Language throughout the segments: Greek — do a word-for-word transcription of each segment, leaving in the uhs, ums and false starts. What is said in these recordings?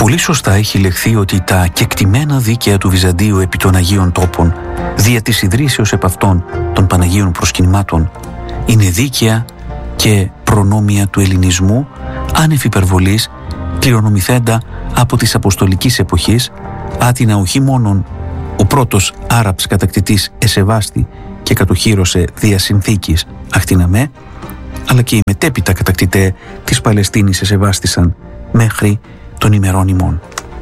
Πολύ σωστά έχει λεχθεί ότι τα κεκτημένα δίκαια του Βυζαντίου επί των Αγίων Τόπων, δια της ιδρύσεως επ' αυτών των Παναγίων προσκυνημάτων, είναι δίκαια και προνόμια του ελληνισμού, άνευ υπερβολής, κληρονομηθέντα από της Αποστολικής εποχής, άτινα όχι μόνον ο πρώτος Άραβς κατακτητής εσεβάστη και κατοχύρωσε δια συνθήκης αχτιναμέ, αλλά και οι μετέπειτα κατακτητέ της Παλαιστίνης εσεβάστησαν μέχρι των ημερών ημών.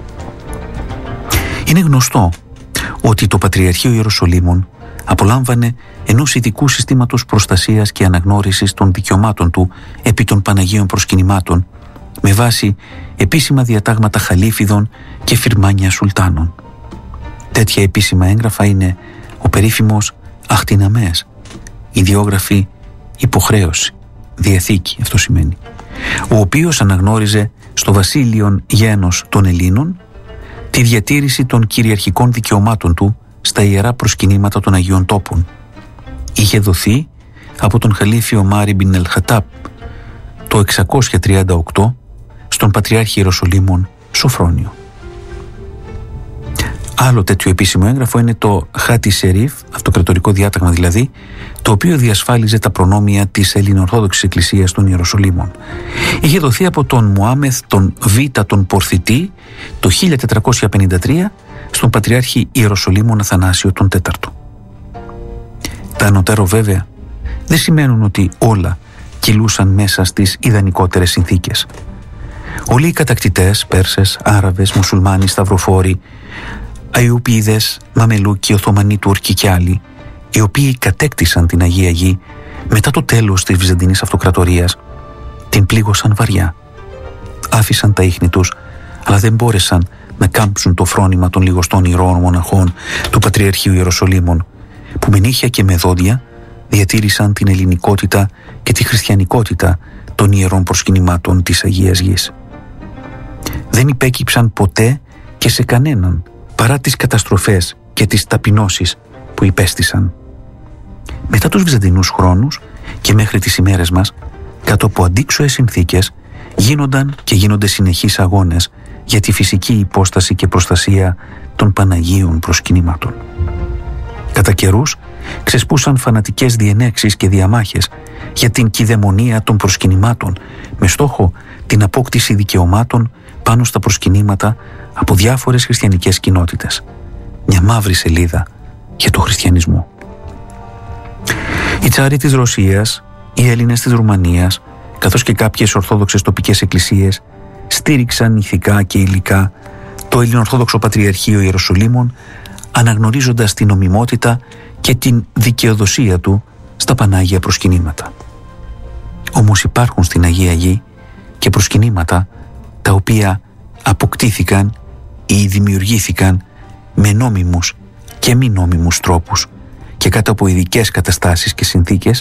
Είναι γνωστό ότι το Πατριαρχείο Ιεροσολύμων απολάμβανε ενός ειδικού συστήματος προστασίας και αναγνώρισης των δικαιωμάτων του επί των Παναγίων προσκυνημάτων με βάση επίσημα διατάγματα χαλίφιδων και φυρμάνια σουλτάνων. Τέτοια επίσημα έγγραφα είναι ο περίφημος Αχτιναμές, ιδιόγραφη υποχρέωση, διαθήκη αυτό σημαίνει, ο οποίος αναγνώριζε στο βασίλειον γένος των Ελλήνων τη διατήρηση των κυριαρχικών δικαιωμάτων του στα ιερά προσκυνήματα των Αγίων Τόπων. Είχε δοθεί από τον Χαλίφη Ομάρ ιμπν ελ-Χατάπ το εξακόσια τριάντα οκτώ στον Πατριάρχη Ιεροσολύμων Σοφρόνιο. Άλλο τέτοιο επίσημο έγγραφο είναι το Χάτι Σερίφ, αυτοκρατορικό διάταγμα δηλαδή, το οποίο διασφάλιζε τα προνόμια της Ελληνοορθόδοξης Εκκλησίας των Ιεροσολύμων. Είχε δοθεί από τον Μωάμεθ τον Β τον Πορθητή το χίλια τετρακόσια πενήντα τρία στον Πατριάρχη Ιεροσολύμων Αθανάσιο τον Τέταρτο. Τα ανωτέρω βέβαια δεν σημαίνουν ότι όλα κυλούσαν μέσα στις ιδανικότερες συνθήκες. Όλοι οι κατακτητές, Πέρσες, Άραβες, Μουσουλμάνοι, Σταυροφόροι, Αιουπίδες, Μαμελούκοι, Οθωμανοί, Τούρκοι και άλλοι, οι οποίοι κατέκτησαν την Αγία Γη μετά το τέλος της Βυζαντινής Αυτοκρατορίας, την πλήγωσαν βαριά. Άφησαν τα ίχνη τους, αλλά δεν μπόρεσαν να κάμψουν το φρόνημα των λιγοστών ηρώων μοναχών του Πατριαρχείου Ιεροσολύμων, που με νύχια και με δόντια διατήρησαν την ελληνικότητα και τη χριστιανικότητα των ιερών προσκυνημάτων της Αγίας Γης. Δεν υπέκυψαν ποτέ και σε κανέναν, παρά τις καταστροφές και τις ταπεινώσεις που υπέστησαν. Μετά τους Βυζαντινούς χρόνους και μέχρι τις ημέρες μας, κάτω από αντίξωες συνθήκες, γίνονταν και γίνονται συνεχείς αγώνες για τη φυσική υπόσταση και προστασία των Παναγίων προσκυνημάτων. Κατά καιρούς ξεσπούσαν φανατικές διενέξεις και διαμάχες για την κηδαιμονία των προσκυνημάτων με στόχο την απόκτηση δικαιωμάτων πάνω στα προσκυνήματα από διάφορες χριστιανικές κοινότητες. Μια μαύρη σελίδα για το χριστιανισμό. Οι τσάροι της Ρωσίας, οι Έλληνες της Ρουμανίας, καθώς και κάποιες ορθόδοξες τοπικές εκκλησίες στήριξαν ηθικά και υλικά το Ελληνοορθόδοξο Πατριαρχείο Ιεροσολύμων, αναγνωρίζοντας την νομιμότητα και την δικαιοδοσία του στα Πανάγια προσκυνήματα. Όμως υπάρχουν στην Αγία Γη και προσκυνήματα τα οποία αποκτήθηκαν ή δημιουργήθηκαν με νόμιμους και μη νόμιμους τρόπους και κάτω από ειδικές καταστάσεις και συνθήκες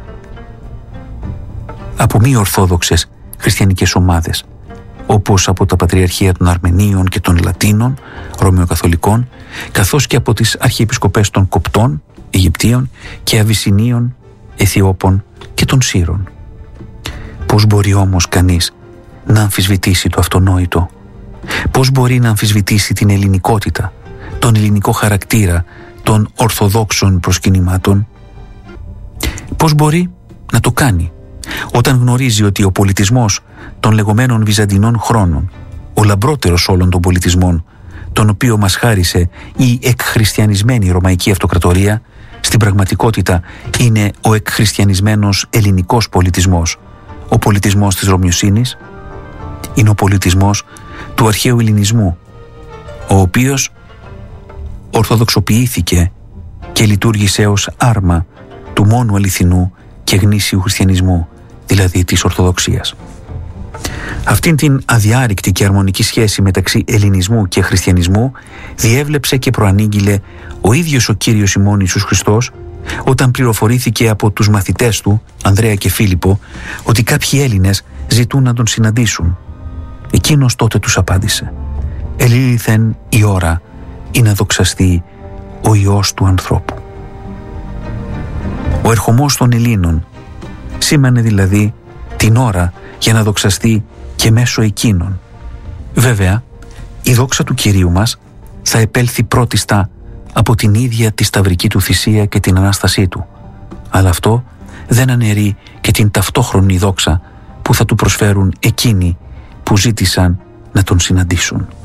από μη ορθόδοξες χριστιανικές ομάδες, όπως από τα Πατριαρχεία των Αρμενίων και των Λατίνων, Ρωμαιοκαθολικών, καθώς και από τις Αρχιεπισκοπές των Κοπτών, Αιγυπτίων και Αβυσσινίων, Αιθιώπων και των Σύρων. Πώς μπορεί όμως κανείς να αμφισβητήσει το αυτονόητο? Πώς μπορεί να αμφισβητήσει την ελληνικότητα, τον ελληνικό χαρακτήρα των Ορθοδόξων προσκυνημάτων? Πώς μπορεί να το κάνει όταν γνωρίζει ότι ο πολιτισμός των λεγόμενων Βυζαντινών χρόνων, ο λαμπρότερος όλων των πολιτισμών, τον οποίο μας χάρισε η εκχριστιανισμένη Ρωμαϊκή Αυτοκρατορία, στην πραγματικότητα είναι ο εκχριστιανισμένος ελληνικός πολιτισμός, ο πολιτισμός της Ρωμιοσύνης, είναι ο πολιτισμός του αρχαίου ελληνισμού, ο οποίος ορθοδοξοποιήθηκε και λειτουργήσε ως άρμα του μόνου αληθινού και γνήσιου χριστιανισμού, δηλαδή της Ορθοδοξίας. Αυτήν την αδιάρρηκτη και αρμονική σχέση μεταξύ ελληνισμού και χριστιανισμού διέβλεψε και προανήγγειλε ο ίδιος ο Κύριος ημών Ιησούς Χριστός, όταν πληροφορήθηκε από τους μαθητές του, Ανδρέα και Φίλιππο, ότι κάποιοι Έλληνες ζητούν να τον συναντήσουν. Εκείνος τότε τους απάντησε: «Ελήλθεν η ώρα ή να δοξαστεί ο Υιός του ανθρώπου». Ο ερχομός των Ελλήνων σήμανε δηλαδή την ώρα για να δοξαστεί και μέσω εκείνων. Βέβαια, Η δόξα του Κυρίου μας θα επέλθει πρώτιστα από την ίδια τη σταυρική του θυσία και την Ανάστασή του, αλλά αυτό δεν αναιρεί και την ταυτόχρονη δόξα που θα του προσφέρουν εκείνοι που ζήτησαν να τον συναντήσουν.